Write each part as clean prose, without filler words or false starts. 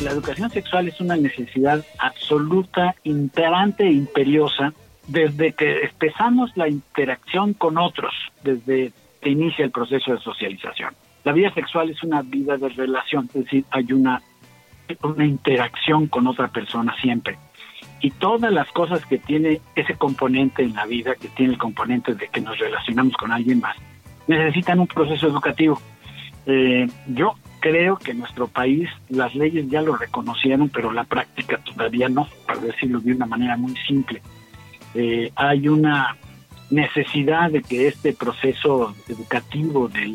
la educación sexual es una necesidad absoluta, imperante e imperiosa desde que empezamos la interacción con otros, desde que inicia el proceso de socialización. La vida sexual es una vida de relación, es decir, hay una interacción con otra persona siempre. Y todas las cosas que tiene ese componente en la vida, que tiene el componente de que nos relacionamos con alguien más, necesitan un proceso educativo. Yo creo que en nuestro país las leyes ya lo reconocieron, pero la práctica todavía no, para decirlo de una manera muy simple. Hay una necesidad de que este proceso educativo de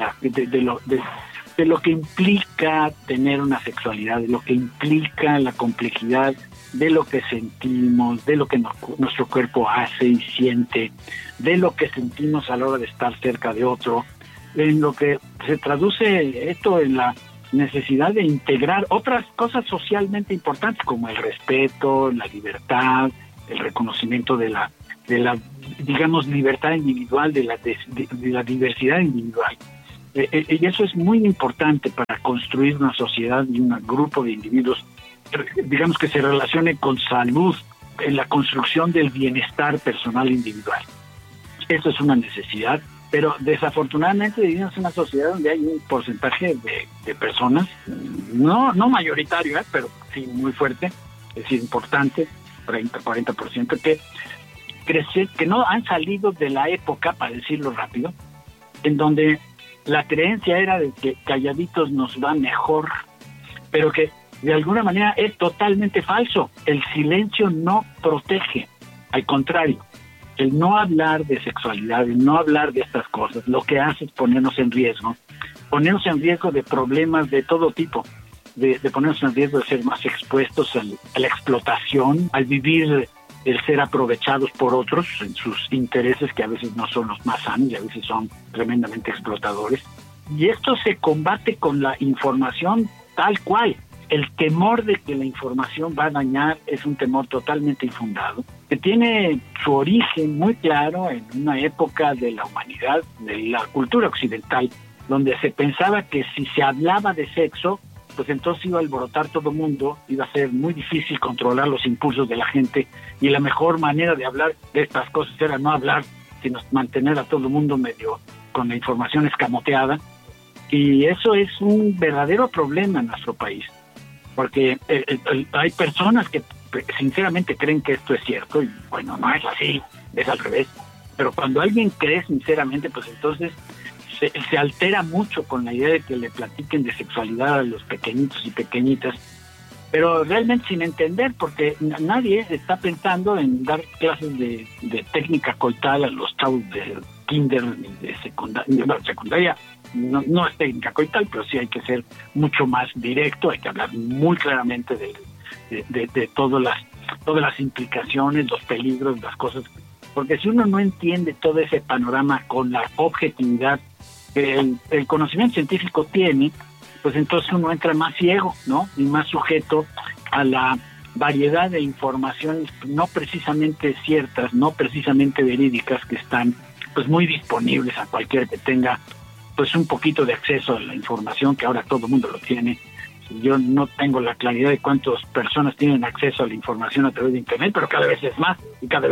lo que implica tener una sexualidad, de lo que implica la complejidad de lo que sentimos, de lo que nuestro cuerpo hace y siente, de lo que sentimos a la hora de estar cerca de otro, en lo que se traduce esto en la necesidad de integrar otras cosas socialmente importantes como el respeto, la libertad, el reconocimiento de la digamos libertad individual, de la diversidad individual. Y eso es muy importante para construir una sociedad y un grupo de individuos, digamos, que se relacione con salud en la construcción del bienestar personal individual. Eso es una necesidad, pero desafortunadamente vivimos en una sociedad donde hay un porcentaje de personas, no mayoritario, pero sí muy fuerte, es decir, importante, 30-40%, que no han salido de la época, para decirlo rápido, en donde la creencia era de que calladitos nos va mejor, pero que de alguna manera es totalmente falso. El silencio no protege, al contrario, el no hablar de sexualidad, el no hablar de estas cosas, lo que hace es ponernos en riesgo de problemas de todo tipo, de ponernos en riesgo de ser más expuestos a la explotación, al vivir el ser aprovechados por otros en sus intereses, que a veces no son los más sanos y a veces son tremendamente explotadores. Y esto se combate con la información tal cual. El temor de que la información va a dañar es un temor totalmente infundado, que tiene su origen muy claro en una época de la humanidad, de la cultura occidental, donde se pensaba que si se hablaba de sexo, pues entonces iba a alborotar todo el mundo, iba a ser muy difícil controlar los impulsos de la gente, y la mejor manera de hablar de estas cosas era no hablar, sino mantener a todo el mundo medio con la información escamoteada. Y eso es un verdadero problema en nuestro país, porque hay personas que sinceramente creen que esto es cierto, y bueno, no es así, es al revés. Pero cuando alguien cree sinceramente, pues entonces se altera mucho con la idea de que le platiquen de sexualidad a los pequeñitos y pequeñitas, pero realmente sin entender, porque nadie está pensando en dar clases de técnica coital a los chavos de kinder y de secundaria. No es técnica coital, pero sí hay que ser mucho más directo, hay que hablar muy claramente de todas las implicaciones, los peligros, las cosas, porque si uno no entiende todo ese panorama con la objetividad que el conocimiento científico tiene, pues entonces uno entra más ciego, ¿no? Y más sujeto a la variedad de informaciones no precisamente ciertas, no precisamente verídicas, que están pues muy disponibles a cualquiera que tenga pues un poquito de acceso a la información, que ahora todo el mundo lo tiene. Yo no tengo la claridad de cuántas personas tienen acceso a la información a través de Internet, pero cada vez es más,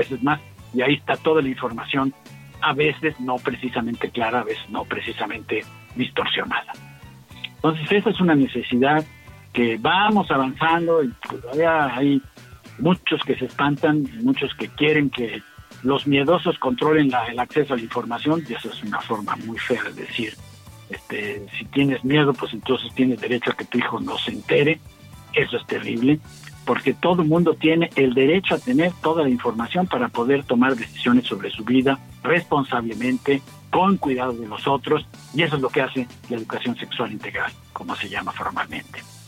y ahí está toda la información, a veces no precisamente clara, a veces no precisamente distorsionada. Entonces esa es una necesidad que vamos avanzando, y todavía hay muchos que se espantan, muchos que quieren que los miedosos controlen el acceso a la información, y eso es una forma muy fea de decir, si tienes miedo, pues entonces tienes derecho a que tu hijo no se entere. Eso es terrible, porque todo el mundo tiene el derecho a tener toda la información para poder tomar decisiones sobre su vida responsablemente, con cuidado de los otros, y eso es lo que hace la educación sexual integral, como se llama formalmente.